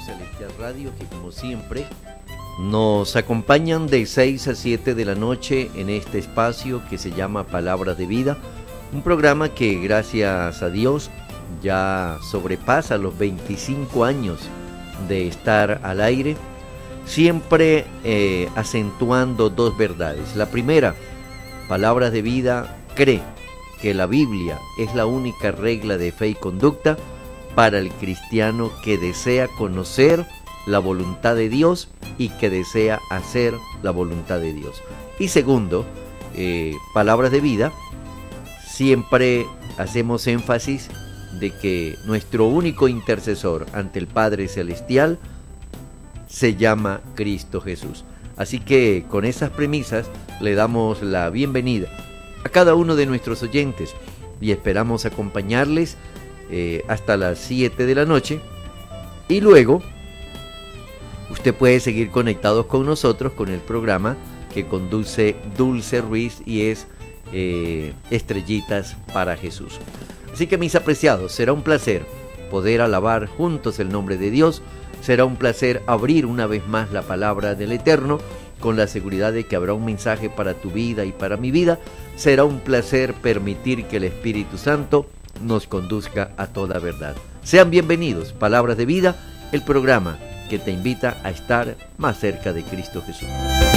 Celestial Radio, que como siempre nos acompañan de 6 a 7 de la noche en este espacio que se llama Palabras de Vida, un programa que gracias a Dios ya sobrepasa los 25 años de estar al aire, siempre acentuando dos verdades. La primera, Palabras de Vida cree que la Biblia es la única regla de fe y conducta para el cristiano que desea conocer la voluntad de Dios y que desea hacer la voluntad de Dios. Y segundo, Palabras de Vida, siempre hacemos énfasis de que nuestro único intercesor ante el Padre Celestial se llama Cristo Jesús. Así que con esas premisas le damos la bienvenida a cada uno de nuestros oyentes y esperamos acompañarles hasta las 7 de la noche, y luego usted puede seguir conectados con nosotros con el programa que conduce Dulce Ruiz y es Estrellitas para Jesús. Así que, mis apreciados, será un placer poder alabar juntos el nombre de Dios, será un placer abrir una vez más la palabra del Eterno con la seguridad de que habrá un mensaje para tu vida y para mi vida. Será un placer permitir que el Espíritu Santo nos conduzca a toda verdad. Sean bienvenidos, Palabras de Vida, el programa que te invita a estar más cerca de Cristo Jesús.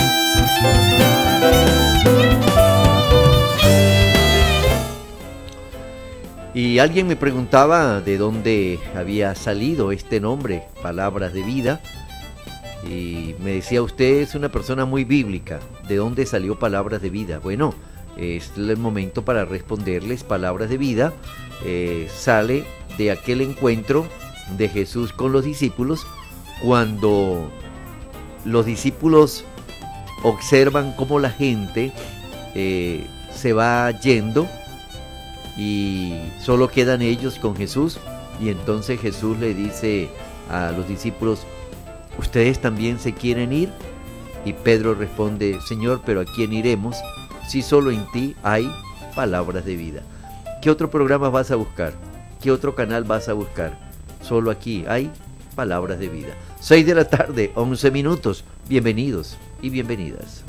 Y alguien me preguntaba de dónde había salido este nombre, Palabras de Vida, y me decía: usted es una persona muy bíblica, ¿de dónde salió Palabras de Vida? Bueno, es el momento para responderles. Palabras de Vida sale de aquel encuentro de Jesús con los discípulos, cuando los discípulos observan cómo la gente se va yendo y solo quedan ellos con Jesús, y entonces Jesús le dice a los discípulos: ¿ustedes también se quieren ir? Y Pedro responde: Señor, ¿pero a quién iremos si solo en ti hay palabras de vida? ¿Qué otro programa vas a buscar? ¿Qué otro canal vas a buscar? Solo aquí hay palabras de vida. 6 de la tarde, 11 minutos. Bienvenidos y bienvenidas.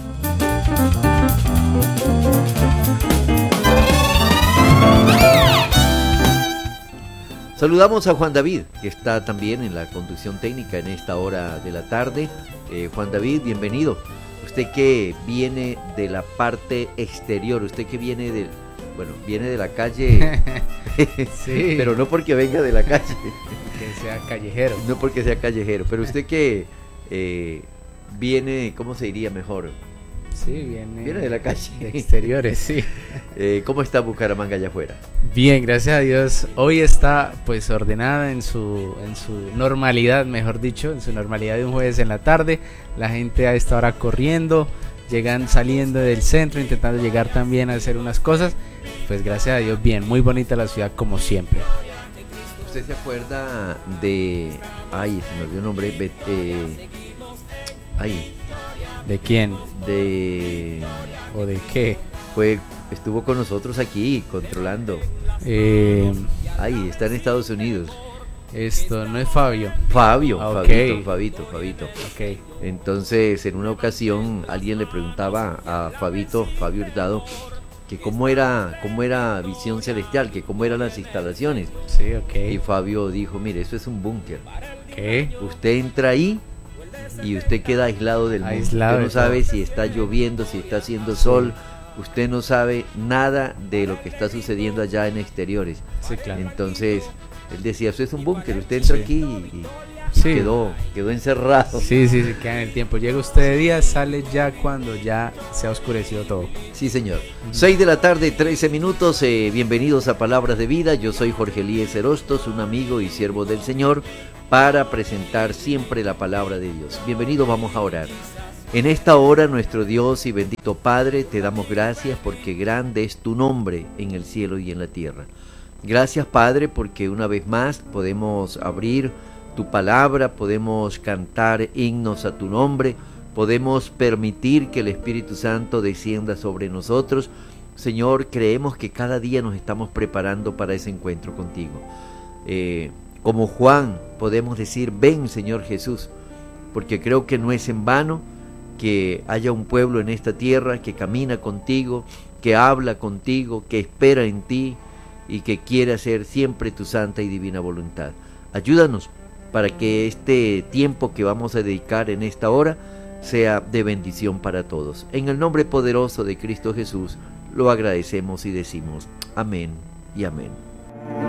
Saludamos a Juan David, que está también en la conducción técnica en esta hora de la tarde. Juan David, bienvenido. Usted que viene de la parte exterior, usted que viene de la calle, sí, pero no porque venga de la calle, que sea callejero. No porque sea callejero, pero usted que viene, ¿cómo se diría mejor? Sí, viene de la calle. De exteriores, sí. ¿Cómo está Bucaramanga allá afuera? Bien, gracias a Dios. Hoy está pues ordenada en su normalidad, mejor dicho, en su normalidad de un jueves en la tarde. La gente a esta hora corriendo, saliendo del centro, intentando llegar también a hacer unas cosas. Pues gracias a Dios, bien, muy bonita la ciudad como siempre. ¿Usted se acuerda de... Ay, se me olvidó el nombre. ¿De quién? ¿O de qué? Estuvo con nosotros aquí, controlando. Está en Estados Unidos. Esto no es Fabio. Fabito. Okay. Entonces, en una ocasión, alguien le preguntaba a Fabio Hurtado, que cómo era Visión Celestial, que cómo eran las instalaciones. Sí, okay. Y Fabio dijo: mire, eso es un búnker. ¿Qué? Usted entra ahí y usted queda aislado del mundo. Usted no sabe si está lloviendo, si está haciendo sol. Usted no sabe nada de lo que está sucediendo allá en exteriores. Sí, claro. Entonces, él decía: eso es un búnker, usted entra aquí y quedó encerrado. Sí, queda en el tiempo. Llega usted de día, sale ya cuando ya se ha oscurecido todo. Sí, señor. 6 de la tarde, 13 minutos. Bienvenidos a Palabras de Vida. Yo soy Jorge Eliezer Hostos, un amigo y siervo del Señor, para presentar siempre la palabra de Dios. Bienvenido, vamos a orar. En esta hora, nuestro Dios y bendito Padre, te damos gracias porque grande es tu nombre en el cielo y en la tierra. Gracias, Padre, porque una vez más podemos abrir tu palabra, podemos cantar himnos a tu nombre, podemos permitir que el Espíritu Santo descienda sobre nosotros. Señor, creemos que cada día nos estamos preparando para ese encuentro contigo. Como Juan podemos decir: ven, Señor Jesús, porque creo que no es en vano que haya un pueblo en esta tierra que camina contigo, que habla contigo, que espera en ti y que quiere hacer siempre tu santa y divina voluntad. Ayúdanos para que este tiempo que vamos a dedicar en esta hora sea de bendición para todos. En el nombre poderoso de Cristo Jesús lo agradecemos y decimos amén y amén.